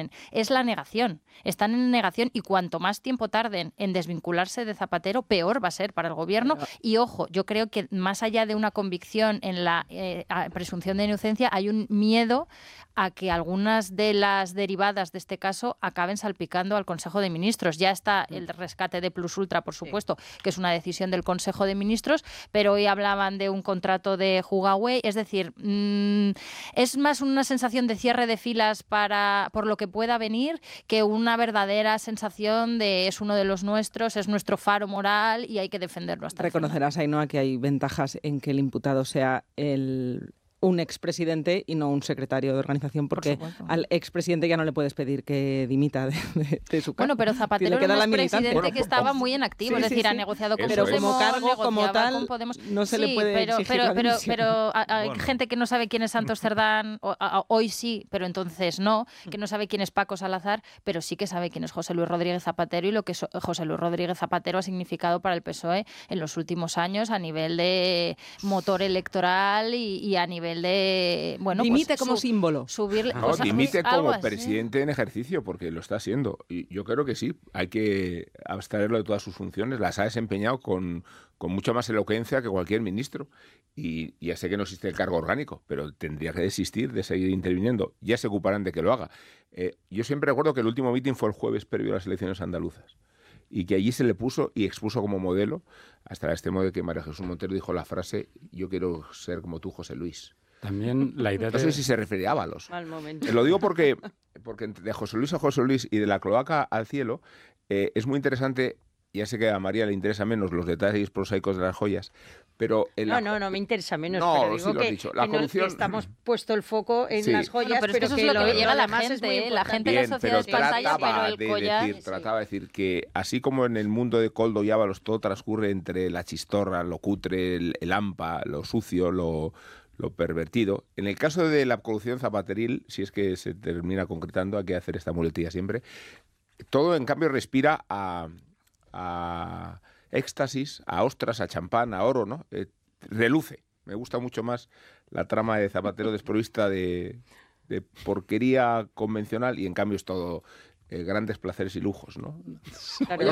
tienen, es la negación. Están en negación y cuanto más tiempo tarden en desvincularse de Zapatero, peor va a ser para el gobierno. Y ojo, yo creo que más allá de una convicción en la presunción de inocencia, hay un miedo a que algunas de las derivadas de este caso acaben salpicando al Consejo de Ministros. Ya está el rescate de Plus Ultra, por supuesto, que es una decisión del Consejo de Ministros, pero hoy hablaban de un contrato de Huawei. Es decir, es más una sensación de cierre de filas por lo que pueda venir que una verdadera sensación de es uno de los nuestros, es nuestro faro moral y hay que defenderlo hasta el final. Reconocerás, Ainhoa, que hay ventajas en que el imputado sea un expresidente y no un secretario de organización, porque al expresidente ya no le puedes pedir que dimita de su cargo. Bueno, pero Zapatero era un expresidente que estaba muy en activo, es decir, ha negociado con pero Podemos, como cargo, como tal, con Podemos. no se le puede exigir la dimisión. Pero hay gente que no sabe quién es Santos Cerdán, hoy sí, pero entonces no, que no sabe quién es Paco Salazar, pero sí que sabe quién es José Luis Rodríguez Zapatero y lo que José Luis Rodríguez Zapatero ha significado para el PSOE en los últimos años a nivel de motor electoral y a nivel de, bueno, dimite como símbolo. Subirle, no, dimite como presidente en ejercicio, porque lo está haciendo. Y yo creo que sí, hay que abstraerlo de todas sus funciones. Las ha desempeñado con mucha más elocuencia que cualquier ministro. Y ya sé que no existe el cargo orgánico, pero tendría que desistir de seguir interviniendo. Ya se ocuparán de que lo haga. Yo siempre recuerdo que el último mitin fue el jueves previo a las elecciones andaluzas. Y que allí se le puso y expuso como modelo, hasta el extremo de que María Jesús Montero dijo la frase: yo quiero ser como tú, José Luis. También la idea no sé si se refería a Ábalos. Lo digo porque de José Luis a José Luis y de la cloaca al cielo es muy interesante. Ya sé que a María le interesa menos los detalles prosaicos de las joyas, pero... No me interesa menos, no, pero digo sí lo has dicho. La corrupción... que estamos puesto el foco en las joyas, pero es que eso es lo que llega a la gente, la gente de la sociedad es pantalla, pero el collar... Trataba de decir que así como en el mundo de Koldo y Ábalos todo transcurre entre la chistorra, lo cutre, el hampa, lo sucio, lo pervertido. En el caso de la corrupción zapateril, si es que se termina concretando, hay que hacer esta muletilla siempre, todo en cambio respira a éxtasis, a ostras, a champán, a oro, ¿no? Reluce. Me gusta mucho más la trama de Zapatero desprovista de porquería convencional y en cambio es todo... grandes placeres y lujos, ¿no? Claro,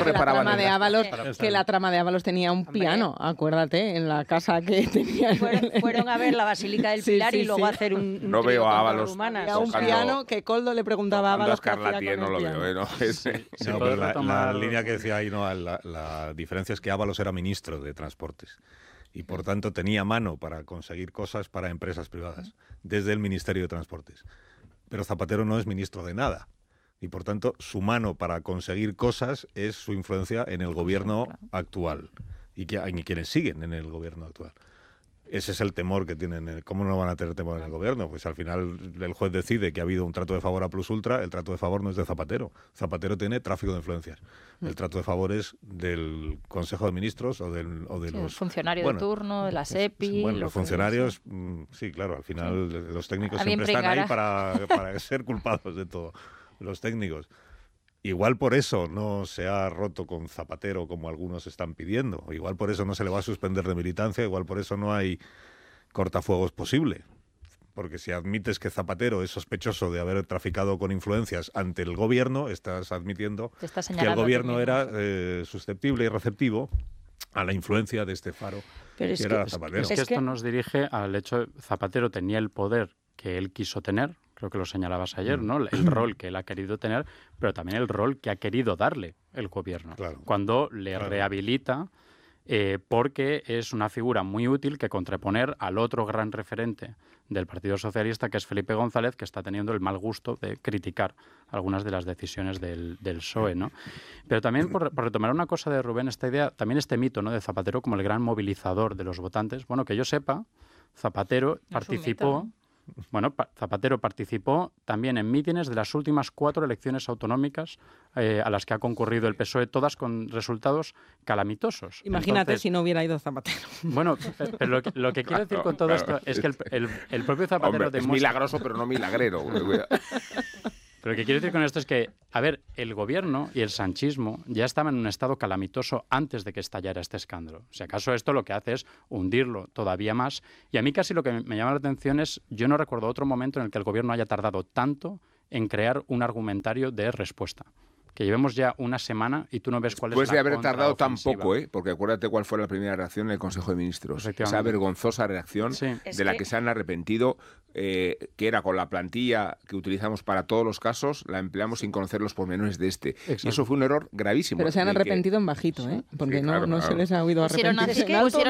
la trama de Ábalos tenía un piano, acuérdate, en la casa que tenía. Fueron a ver la Basílica del Pilar y luego a hacer un no veo a Ábalos. Había un piano que Koldo le preguntaba a Ábalos. No lo veo, ¿no? No, pero la línea que decía ahí, no, la diferencia es que Ábalos era ministro de Transportes y por tanto tenía mano para conseguir cosas para empresas privadas desde el Ministerio de Transportes. Pero Zapatero no es ministro de nada. Y, por tanto, su mano para conseguir cosas es su influencia en el gobierno actual y quienes siguen en el gobierno actual. Ese es el temor que tienen. ¿Cómo no van a tener temor en el gobierno? Pues al final el juez decide que ha habido un trato de favor a Plus Ultra. El trato de favor no es de Zapatero. Zapatero tiene tráfico de influencias. El trato de favor es del Consejo de Ministros o de los... El funcionario de turno, de la SEPI... Bueno, los funcionarios, sí, claro, al final los técnicos siempre están ahí para ser culpados de todo. Los técnicos. Igual por eso no se ha roto con Zapatero como algunos están pidiendo. Igual por eso no se le va a suspender de militancia. Igual por eso no hay cortafuegos posible. Porque si admites que Zapatero es sospechoso de haber traficado con influencias ante el gobierno, estás admitiendo que el gobierno era susceptible y receptivo a la influencia de este faro que era Zapatero. Es que esto nos dirige al hecho de que Zapatero tenía el poder que él quiso tener, creo que lo señalabas ayer, ¿no? El rol que él ha querido tener, pero también el rol que ha querido darle el gobierno. Claro. Cuando le rehabilita, porque es una figura muy útil que contraponer al otro gran referente del Partido Socialista, que es Felipe González, que está teniendo el mal gusto de criticar algunas de las decisiones del PSOE, ¿no? Pero también, por retomar una cosa de Rubén, esta idea, también este mito, ¿no?, de Zapatero como el gran movilizador de los votantes. Bueno, que yo sepa, Zapatero participó... Bueno, Zapatero participó también en mítines de las últimas 4 elecciones autonómicas a las que ha concurrido el PSOE, todas con resultados calamitosos. Imagínate. Entonces, si no hubiera ido Zapatero. Bueno, pero lo que quiero decir con todo esto es que el propio Zapatero... Hombre, es milagroso, pero no milagrero. Pero lo que quiero decir con esto es que, a ver, el gobierno y el sanchismo ya estaban en un estado calamitoso antes de que estallara este escándalo. Si acaso esto lo que hace es hundirlo todavía más. Y a mí casi lo que me llama la atención es, yo no recuerdo otro momento en el que el gobierno haya tardado tanto en crear un argumentario de respuesta. Que llevemos ya una semana y tú no ves cuál es la Después de haber tardado tan contraofensiva. poco, porque acuérdate cuál fue la primera reacción en el Consejo de Ministros. Esa vergonzosa reacción de la que se han arrepentido, que era con la plantilla que utilizamos para todos los casos, la empleamos sin conocer los pormenores de este. Exacto. Y eso fue un error gravísimo. Pero se han arrepentido en bajito, porque Sí, claro, no se les ha oído arrepentirse.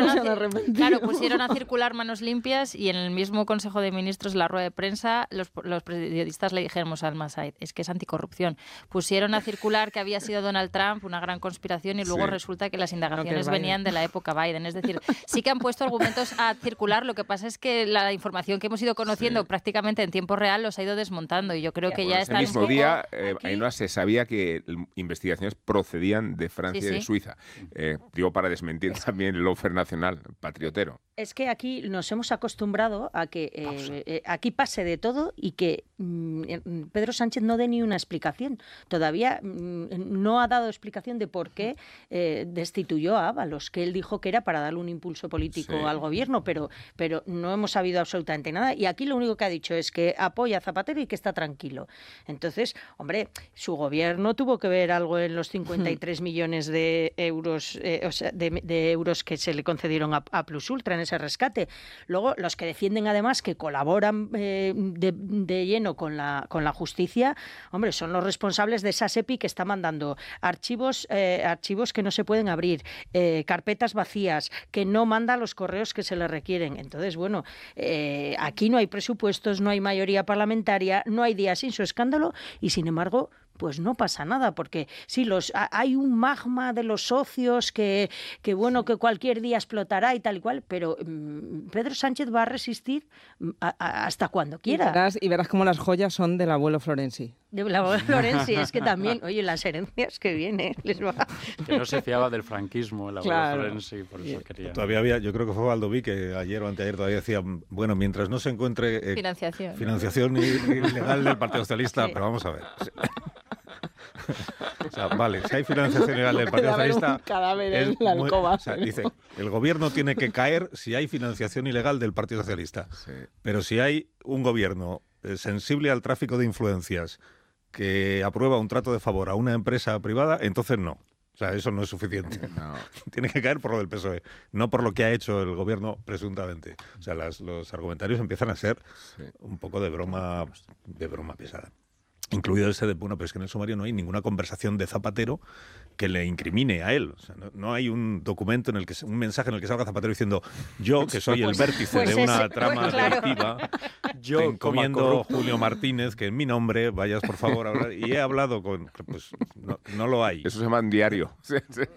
Pusieron a circular manos limpias y en el mismo Consejo de Ministros, en la rueda de prensa, los periodistas le dijimos al Masaid, es que es anticorrupción. Pusieron a circular que había sido Donald Trump una gran conspiración y luego resulta que las indagaciones venían de la época Biden. Es decir, sí que han puesto argumentos a circular, lo que pasa es que la información que hemos ido conociendo prácticamente en tiempo real los ha ido desmontando y yo creo que ya están un poco... Ese mismo día, Ainhoa, se sabía que investigaciones procedían de Francia y de Suiza. Digo, para desmentir también el lawfare nacional, patriotero. Es que aquí nos hemos acostumbrado a que aquí pase de todo y que Pedro Sánchez no dé ni una explicación. Todavía no ha dado explicación de por qué destituyó a Ábalos, que él dijo que era para darle un impulso político al gobierno, pero no hemos sabido absolutamente nada. Y aquí lo único que ha dicho es que apoya a Zapatero y que está tranquilo. Entonces, hombre, su gobierno tuvo que ver algo en los 53 millones de euros, de euros que se le concedieron a Plus Ultra en ese rescate. Luego, los que defienden además que colaboran de lleno con la justicia, hombre, son los responsables de esa SEPI que está mandando archivos que no se pueden abrir, carpetas vacías, que no manda los correos que se le requieren. Entonces, bueno, aquí no hay presupuestos, no hay mayoría parlamentaria, no hay día sin su escándalo y, sin embargo, pues no pasa nada, porque sí, hay un magma de los socios que cualquier día explotará y tal y cual, pero Pedro Sánchez va a resistir hasta cuando quiera. Y verás cómo las joyas son del abuelo Florenzi. Del abuelo Florenzi, es que también, oye, las herencias que vienen les va... Que no se fiaba del franquismo, el abuelo Florenzi, por eso quería... Todavía había, yo creo que fue Baldoví que ayer o anteayer todavía decía, bueno, mientras no se encuentre financiación ilegal del Partido Socialista, pero vamos a ver... O sea, vale, si hay financiación ilegal del Partido Socialista... cadáver en la alcoba. O sea, dice, el gobierno tiene que caer si hay financiación ilegal del Partido Socialista. Sí. Pero si hay un gobierno sensible al tráfico de influencias que aprueba un trato de favor a una empresa privada, entonces no. O sea, eso no es suficiente. No. Tiene que caer por lo del PSOE, no por lo que ha hecho el gobierno presuntamente. O sea, los argumentarios empiezan a ser un poco de broma pesada. Incluido ese de, bueno, pero es que en el sumario no hay ninguna conversación de Zapatero que le incrimine a él. O sea, no hay un documento, un mensaje en el que salga Zapatero diciendo, yo, que soy el vértice de una trama delictiva, yo te encomiendo, Julio Martínez, que en mi nombre vayas, por favor, a hablar. Y he hablado con... Pues no lo hay. Eso se llama un diario. Sí.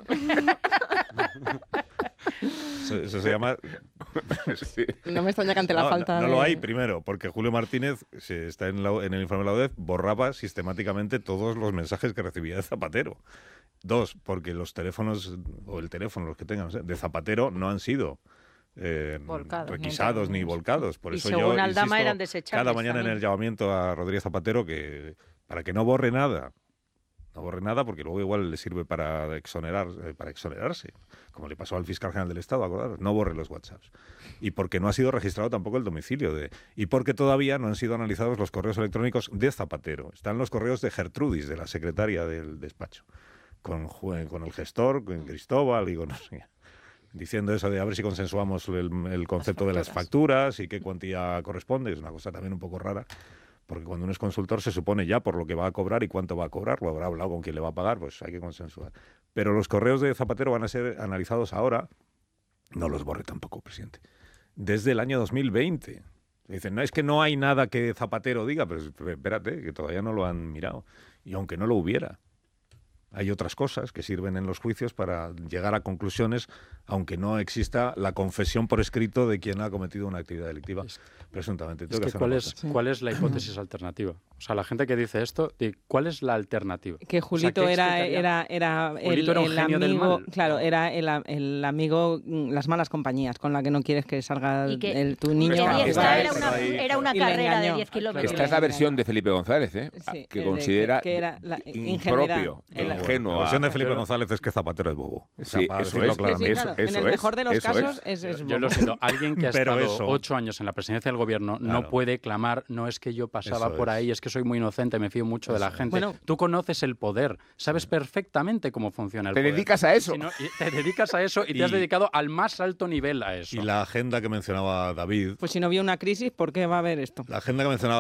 Eso se llama... Sí. No me extraña que ante la falta no lo hay, primero, porque Julio Martínez, está en el informe de la UDEF, borraba sistemáticamente todos los mensajes que recibía de Zapatero. 2, porque los teléfonos, o el teléfono, los que tengan, de Zapatero no han sido requisados ni volcados. Por eso yo Aldama eran desechables cada mañana también. En el llamamiento a Rodríguez Zapatero que para que no borre nada. No borre nada porque luego igual le sirve para exonerarse, como le pasó al fiscal general del Estado, acordaros, no borre los WhatsApps. Y porque no ha sido registrado tampoco el domicilio y porque todavía no han sido analizados los correos electrónicos de Zapatero. Están los correos de Gertrudis, de la secretaria del despacho, con el gestor, con Cristóbal y con no sé, diciendo eso de a ver si consensuamos el concepto de las facturas y qué cuantía corresponde. Es una cosa también un poco rara. Porque cuando uno es consultor se supone ya por lo que va a cobrar y cuánto va a cobrar, lo habrá hablado con quién le va a pagar, pues hay que consensuar. Pero los correos de Zapatero van a ser analizados ahora, no los borre tampoco, presidente, desde el año 2020. Dicen, no, es que no hay nada que Zapatero diga, pero espérate, que todavía no lo han mirado. Y aunque no lo hubiera, hay otras cosas que sirven en los juicios para llegar a conclusiones, aunque no exista la confesión por escrito de quien ha cometido una actividad delictiva, presuntamente. ¿Cuál es la hipótesis alternativa? O sea, la gente que dice esto, ¿cuál es la alternativa? Que Julito era el amigo, claro, era el amigo, las malas compañías, con la que no quieres que salga tu niño. Era una carrera de 10 kilómetros. Esta es la versión de Felipe González, que considera que era impropio. La versión de Felipe González es que Zapatero es bobo. Sí, eso es. Claro. En el mejor de los casos es bobo. Yo lo siento, alguien que ha estado 8 años en la presidencia del gobierno no puede clamar, no es que yo pasaba por ahí, es que soy muy inocente, me fío mucho de la gente. Bueno, tú conoces el poder, sabes perfectamente cómo funciona el poder. Te dedicas a eso. Te dedicas a eso y te has dedicado al más alto nivel a eso. Y la agenda que mencionaba David. Pues si no había una crisis, ¿por qué va a haber esto? La agenda que mencionaba